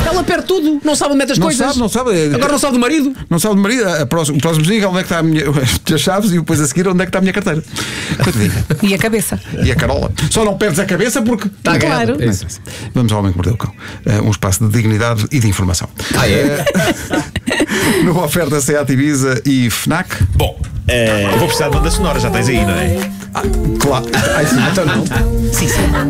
Ela perde tudo, não sabe onde mete as coisas. Não sabe. Agora não sabe do marido. Não sabe do marido. O próximo dia, onde é que está as chaves, e depois a seguir, onde é que está a minha carteira. E a cabeça. E a Carola. Só não perdes a cabeça porque. Está Claro. Vamos ao Homem que Mordeu o Cão. Um espaço de dignidade e de informação. Numa oferta SEAT Ibiza e FNAC. Bom, eu vou precisar de banda sonora, já tens aí, não é? Claro. Então não. Sim.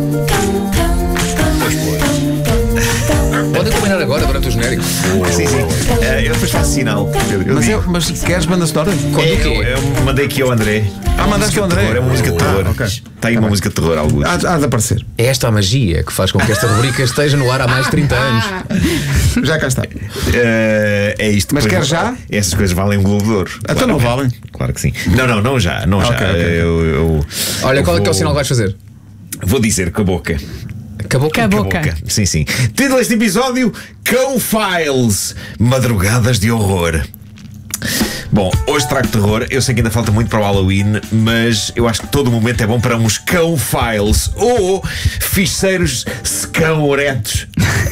Podem combinar agora, durante o genérico. Sim. Eu depois faço sinal. Mas queres banda sonora? Eu mandei aqui ao André. Mandaste ao André? É uma música de terror. Está aí uma música de terror, alguns. Há de aparecer. É esta a magia que faz com que esta rubrica esteja no ar há mais de 30 anos. Já cá está. É isto. Mas quer já? Essas coisas valem um Globo de Ouro. Então não valem. Claro que sim. Não já. Ok. Olha, qual é que é o sinal que vais fazer? Vou dizer com a boca. Acabou com a boca. Sim. Título deste episódio: Cão Files, Madrugadas de Horror. Bom, hoje trago terror. Eu sei que ainda falta muito para o Halloween, mas eu acho que todo momento é bom para uns Cão Files ou ficheiros secão-eretos.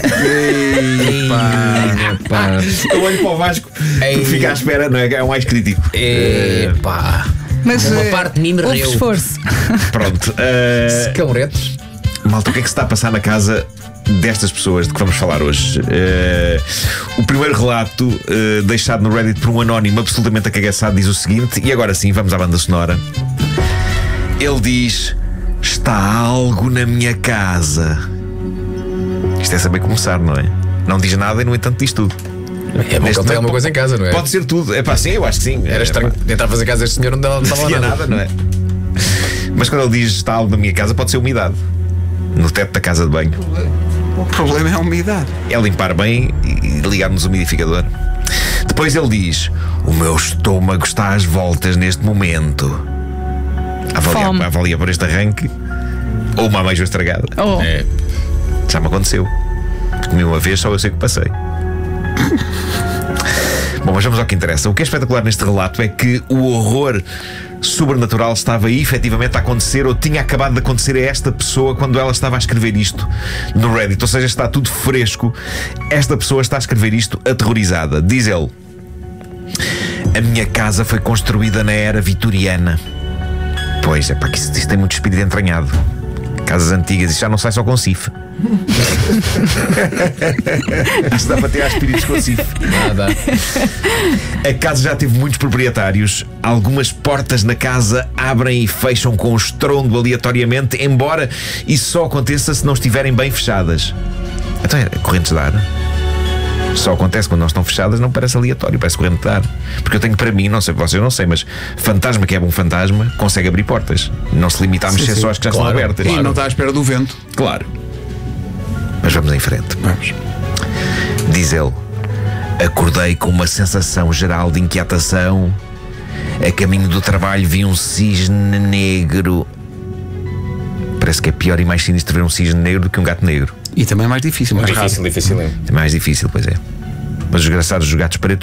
Eu olho para o Vasco e fico à espera, não é? É o mais crítico. Mas uma parte de mim me houve riu. esforço. Pronto. Secão-eretos. Malta, o que é que se está a passar na casa destas pessoas de que vamos falar hoje? O primeiro relato, deixado no Reddit por um anónimo absolutamente acagaçado, diz o seguinte, e agora sim, vamos à banda sonora. Ele diz: está algo na minha casa. Isto é saber começar, não é? Não diz nada e, no entanto, diz tudo. É bom que ele tenha alguma coisa em casa, não é? Pode ser tudo. Sim, eu acho que sim. Era estranho tentar fazer casa este senhor, não estava tinha nada, não é? Mas quando ele diz está algo na minha casa, pode ser umidade. No teto da casa de banho. O problema é a umidade. É limpar bem e ligar-nos o umidificador. Depois ele diz: o meu estômago está às voltas neste momento. Avalia por este arranque. Ou uma ameijoa estragada. Já me aconteceu. Comi uma vez, só eu sei que passei. Bom, mas vamos ao que interessa. O que é espetacular neste relato é que o horror sobrenatural estava efetivamente a acontecer, ou tinha acabado de acontecer a esta pessoa quando ela estava a escrever isto no Reddit. Ou seja, está tudo fresco. Esta pessoa está a escrever isto aterrorizada. Diz ele: a minha casa foi construída na era vitoriana. Pois é, pá, que isto tem muito espírito entranhado. Casas antigas, isto já não sai só com CIF. Acho que dá para tirar espíritos com CIF. Nada. A casa já teve muitos proprietários. Algumas portas na casa abrem e fecham com estrondo aleatoriamente, embora isso só aconteça se não estiverem bem fechadas. Então é correntes de ar. Só acontece quando não estão fechadas, não parece aleatório, parece corrente de ar. Porque eu tenho para mim, não sei, vocês não sei, mas fantasma que é bom fantasma consegue abrir portas. Não se limita a mexer só as que já estão abertas. E não está à espera do vento. Claro. Mas vamos em frente. Vamos. Diz ele: acordei com uma sensação geral de inquietação. A caminho do trabalho vi um cisne negro. Parece que é pior e mais sinistro ver um cisne negro do que um gato negro. E também é mais difícil, mais rápido. Difícil. É mais difícil, pois é. Mas os desgraçados dos gatos pretos